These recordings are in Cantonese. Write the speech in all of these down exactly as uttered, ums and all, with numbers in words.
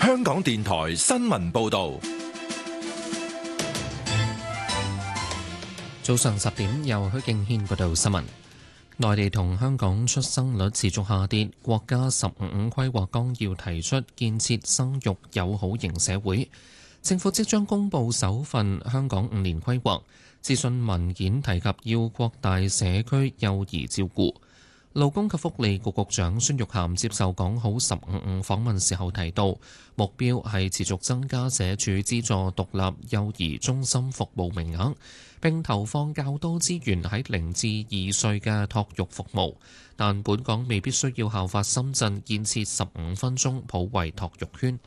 香港電台新聞報道。 早上十點，由許敬軒報道新聞。內地同香港出生率持續下跌，國家十五五規劃綱要提出建設生育友好型社會。政府即將公布首份香港五年規劃，諮詢文件提及要擴大社區幼兒照顧。勞工及福利局局長孫玉菡接受講好十五五訪問時候提到，目標係持續增加社署資助獨立幼兒中心服務名額，並投放較多資源喺零至二歲嘅托育服務。但本港未必需要效法深圳建設十五分鐘普惠托育圈。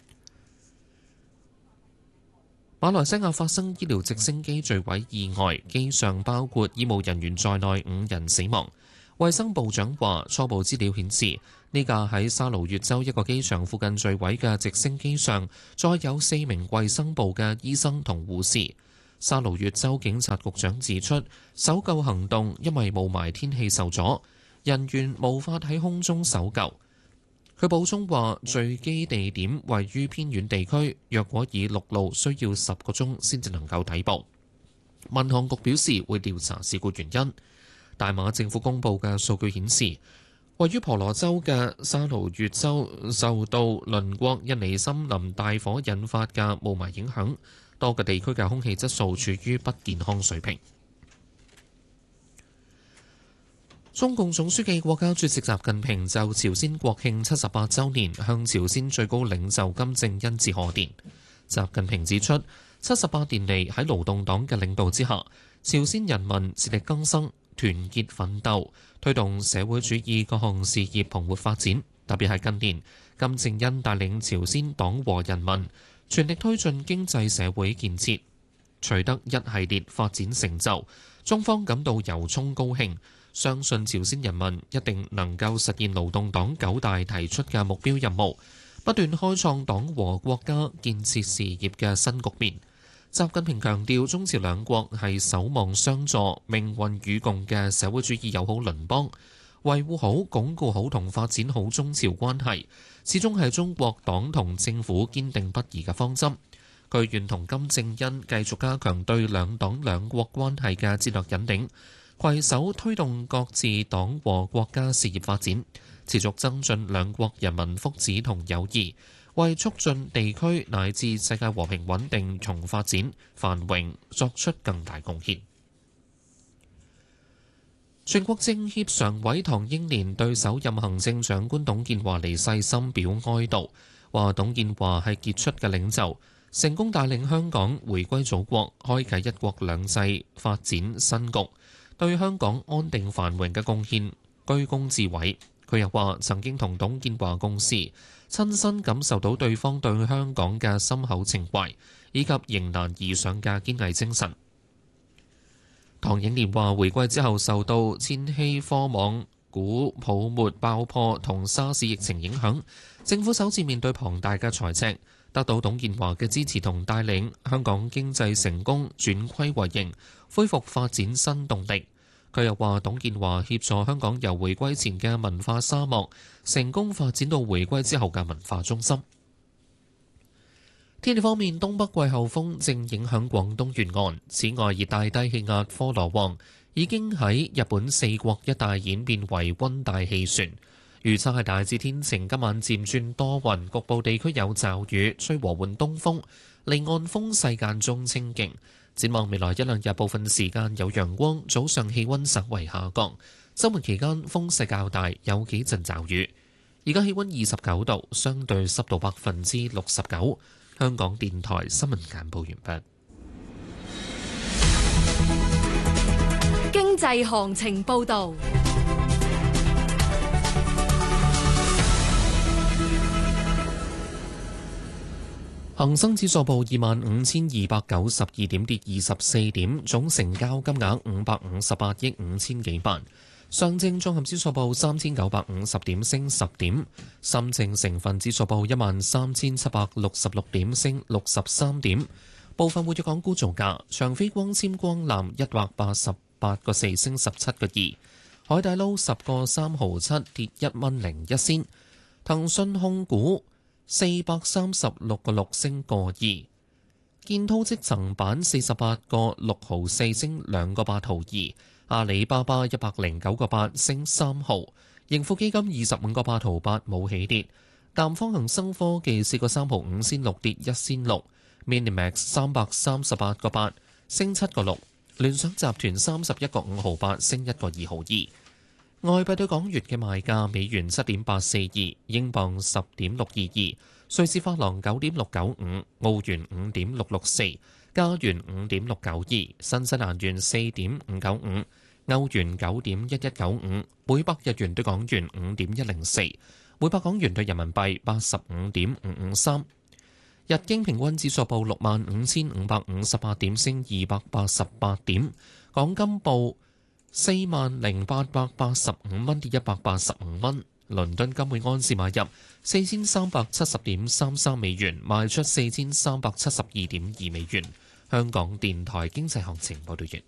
馬來西亞發生醫療直升機墜毀意外，機上包括醫務人員在內五人死亡。衛生部長話，初步資料顯示，呢架喺沙勞越州一個機場附近墜毀嘅直升機上，再有四名衛生部嘅醫生同護士。沙勞越州警察局長指出，搜救行動因為霧霾天氣受阻，人員無法喺空中搜救。佢補充話，墜機地點位於偏遠地區，若果以陸路需要十個鐘先至能夠抵埗。民航局表示會調查事故原因。大馬政府公布嘅數據顯示，位於婆羅洲嘅沙勞越州受到鄰國印尼森林大火引發嘅霧霾影響，多個地區嘅空氣質素處於不健康水平。中共總書記、國家主席習近平就朝鮮國慶七十八週年向朝鮮最高領袖金正恩致賀電。習近平指出，七十八年嚟喺勞動黨嘅領導之下，朝鮮人民自力更生，團結奮鬥，推動社會主義各項事業蓬勃發展。特別係近年，金正恩帶領朝鮮黨和人民全力推進經濟社會建設，取得一系列發展成就。中方感到由衷高興，相信朝鮮人民一定能夠實現勞動黨九大提出嘅目標任務，不斷開創黨和國家建設事業嘅新局面。習近平強調，中朝兩國係守望相助、命運與共嘅社會主義友好鄰邦，維護好、鞏固好同發展好中朝關係，始終係中國黨同政府堅定不移嘅方針。佢願同金正恩繼續加強對兩黨兩國關係嘅戰略引領，攜手推動各自黨和國家事業發展，持續增進兩國人民福祉同友誼，為促進地區乃至世界和平穩定同發展繁榮作出更大貢獻。全國政協常委唐英年對首任行政長官董建華離世深表哀悼，話董建華係傑出嘅領袖，成功帶領香港回歸祖國，開啟一國兩制發展新局，對香港安定繁榮嘅貢獻居功至偉。佢又話曾經同董建華共事，親身感受到對方對香港嘅深厚情懷，以及迎難而上嘅堅毅精神。唐英年話：回歸之後受到千禧科網股泡沫爆破同沙士疫情影響，政府首次面對龐大嘅財赤，得到董建華嘅支持同帶領，香港經濟成功轉虧為盈，恢復發展新動力。佢又話，董建華協助香港由回歸前嘅文化沙漠，成功發展到回歸之後嘅文化中心。天氣方面，東北季候風正影響廣東沿岸，此外熱帶低氣壓科羅旺已經喺日本四國一帶演變為溫帶氣旋，預測係大致天晴，今晚漸轉多雲，局部地區有驟雨，吹和緩東風，離岸風勢間中清勁。展望未來一兩日，部分時間有陽光，早上氣溫稍為下降。週末期間風勢較大，有幾陣驟雨。而家氣溫二十九度，相對濕度百分之六十九。香港電台新聞簡報完畢。 經濟行情報導。 恒生指數報二萬五千二百九十二點，跌二十四點，總成交金額五百五十八億五千幾萬。上證綜合指數報三千九百五十點，升十點。深證成分指數報一萬三千七百六十六點，升六十三點。部分活躍港股造價：長飛光纖光纜一百八十八個四，升十七個二；海底撈十個三毫七，跌一蚊零一仙；騰訊控股四百三十六個六升個二。建滔積層板四十八個六毫四升兩個八毫二。阿里巴巴一百零九個八升三毫。盈富基金二十五個八毫八冇起跌。淡方恒生科技四個三毫五仙六跌一仙六。Minimax 三百三十八個八升七個六。聯想集團三十一個五毫八升一個二毫二。外幣對港元嘅賣價：美元七點八四二，英鎊十點六二二，瑞士法郎九點六九五，澳元五點六六四，加元五點六九二，新西蘭元四點五九五，歐元九點一一九五，每百日元對港元五點一零四，每百港元對人民幣八十五點五五三。日經平均指數報六萬五千五百五十八點，升二百八十八點。港金報四萬零八百八十五蚊，跌一百八十五蚊。倫敦金每安士買入四千三百七十點三三美元，賣出四千三百七十二點二美元。香港電台經濟行情報道完。